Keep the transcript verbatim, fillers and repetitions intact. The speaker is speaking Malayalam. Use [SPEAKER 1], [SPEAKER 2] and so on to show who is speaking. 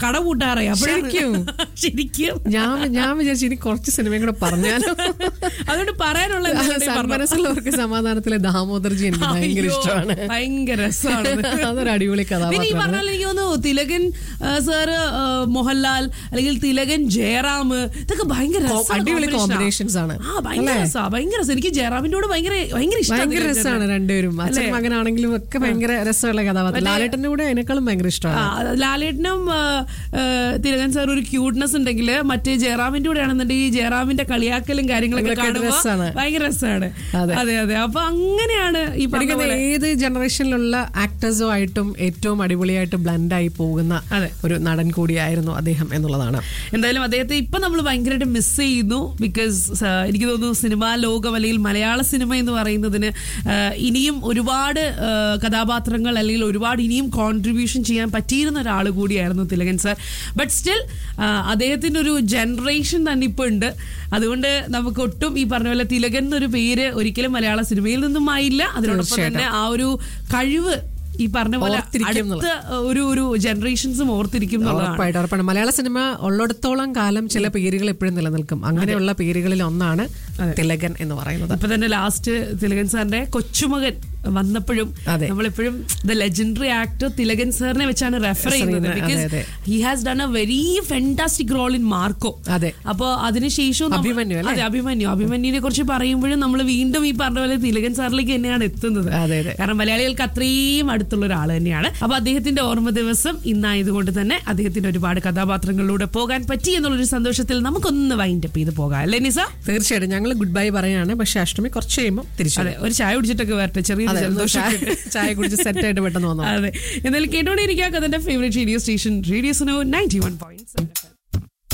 [SPEAKER 1] കടകൂട്ടാറായി.
[SPEAKER 2] ശരിക്കും
[SPEAKER 1] ശരിക്കും
[SPEAKER 2] ഞാൻ ഞാൻ വിചാരിച്ചു ഇനി കുറച്ച് സിനിമയും കൂടെ പറഞ്ഞാലോ.
[SPEAKER 1] അതുകൊണ്ട് പറയാനുള്ള
[SPEAKER 2] മനസ്സുള്ളവർക്ക് സമാധാനത്തിലെ ദാമോദർജി എനിക്ക് ഭയങ്കര ഇഷ്ടമാണ്.
[SPEAKER 1] ഭയങ്കര രസമാണ്.
[SPEAKER 2] അതൊരു അടിപൊളി കഥാപാത്രം.
[SPEAKER 1] ഈ പറഞ്ഞാൽ എനിക്ക് തോന്നുന്നു തിലകൻ സാറ്, മോഹൻലാൽ അല്ലെങ്കിൽ തിലകൻ ജയറാം, ഇതൊക്കെ ഭയങ്കര
[SPEAKER 2] അടിപൊളി കോമ്പിനേഷൻസ് ആണ്.
[SPEAKER 1] ആ ഭയങ്കര രസാ, ഭയങ്കര രസം. എനിക്ക് ജയറാമിനോട് ഭയങ്കര ഭയങ്കര
[SPEAKER 2] ഭയങ്കര രസമാണ് രണ്ടുപേരും. അച്ഛൻ മകനാണെങ്കിലും ഒക്കെ ഭയങ്കര രസമുള്ള കഥാപാത്രം. ലാലേട്ടന്റെ കൂടെ അതിനേക്കാളും ഭയങ്കര ഇഷ്ടമാണ്.
[SPEAKER 1] ലാലേട്ടനും തിലകൻ സാർ ഒരു ക്യൂട്ട്നെസ് ഉണ്ടെങ്കിൽ മറ്റേ ജയറാമിന്റെ കൂടെ ആണെന്നുണ്ടെങ്കിൽ ജയറാമിന്റെ കളിയാക്കലും കാര്യങ്ങളൊക്കെ കാണുമ്പോൾ ഭയങ്കര രസമാണ്. അതെ അതെ. അപ്പൊ അങ്ങനെയാണ് ഈ പറയുന്നത്.
[SPEAKER 2] ഏത് ജനറേഷനിലുള്ള ആക്ടേഴ്സും ആയിട്ടും ഏറ്റവും അടിപൊളിയായിട്ട് ബ്ലെൻഡ് ആയി പോകുന്ന ഒരു നടൻ കൂടിയായിരുന്നു അദ്ദേഹം എന്നുള്ളതാണ്.
[SPEAKER 1] എന്തായാലും അദ്ദേഹത്തെ ഇപ്പൊ നമ്മൾ ഭയങ്കരമായിട്ട് മിസ് ചെയ്യുന്നു. ബിക്കോസ് എനിക്ക് തോന്നുന്നു സിനിമാ ലോകം അല്ലെങ്കിൽ മലയാള സിനിമ എന്ന് പറയുന്നതിന് ഇനിയും ഒരുപാട് കഥാപാത്രങ്ങൾ അല്ലെങ്കിൽ ഒരുപാട് ഇനിയും കോൺട്രിബ്യൂഷൻ ചെയ്യാൻ പറ്റിയിരുന്ന ഒരാൾ കൂടിയായിരുന്നു തിലകൻ സാർ. ബട്ട് സ്റ്റിൽ അദ്ദേഹത്തിന്റെ ഒരു ജനറേഷൻ തന്നെ ഇപ്പൊ ഉണ്ട്. അതുകൊണ്ട് നമുക്ക് ഒട്ടും ഈ പറഞ്ഞ പോലെ തിലകൻ എന്നൊരു പേര് ഒരിക്കലും മലയാള സിനിമയിൽ നിന്നും ആയില്ല. അതിനോടൊപ്പം തന്നെ ആ ഒരു കഴിവ് ഈ പറഞ്ഞ പോലെ അടുത്ത ഒരു ഒരു ജനറേഷൻസും ഓർത്തിരിക്കും.
[SPEAKER 2] മലയാള സിനിമ ഉള്ളിടത്തോളം കാലം ചില പേരുകൾ എപ്പോഴും നിലനിൽക്കും. അങ്ങനെയുള്ള പേരുകളിൽ ഒന്നാണ് തിലകൻ എന്ന് പറയുന്നത്.
[SPEAKER 1] ഇപ്പൊ തന്നെ ലാസ്റ്റ് തിലകൻ സാറിന്റെ കൊച്ചുമകൻ വന്നപ്പോഴും നമ്മളെപ്പോഴും ദ ലെജൻഡറി ആക്ടർ തിലകൻ സാറിനെ വെച്ചാണ് റെഫർ ചെയ്യുന്നത്. Because he has done A very fantastic role in Marco. അപ്പൊ അതിനുശേഷം അതെ അഭിമന്യു അഭിമന്യുവിനെ കുറിച്ച് പറയുമ്പോഴും നമ്മൾ വീണ്ടും ഈ പറഞ്ഞ പോലെ തിലകൻ സാറിലേക്ക് തന്നെയാണ് എത്തുന്നത്. കാരണം മലയാളികൾക്ക് അത്രയും അടുത്തുള്ള ഒരാൾ തന്നെയാണ്. അപ്പൊ അദ്ദേഹത്തിന്റെ ഓർമ്മ ദിവസം ഇന്നായതുകൊണ്ട് തന്നെ അദ്ദേഹത്തിന്റെ ഒരുപാട് കഥാപാത്രങ്ങളിലൂടെ പോകാൻ പറ്റി എന്നുള്ളൊരു സന്തോഷത്തിൽ നമുക്കൊന്ന് വൈൻഡ് അപ്പ് ചെയ്ത് പോകാം അല്ലേ നിസ?
[SPEAKER 2] തീർച്ചയായിട്ടും ഞങ്ങൾ ഗുഡ് ബൈ പറയാണ്. പക്ഷെ അഷ്ടമി കുറച്ച് കഴിയുമ്പോൾ തിരിച്ചു ഒരു
[SPEAKER 1] ചായ കുടിച്ചിട്ടൊക്കെ വരട്ടെ. ചെറിയ
[SPEAKER 2] ചായ കുടിച്ച് സെറ്റ് ആയിട്ട് പെട്ടെന്ന് വന്നു.
[SPEAKER 1] അതെ. എന്നാലും കേട്ടോണ്ടിരിക്കുക അതിന്റെ favourite radio station radio Suno ninety one point seven.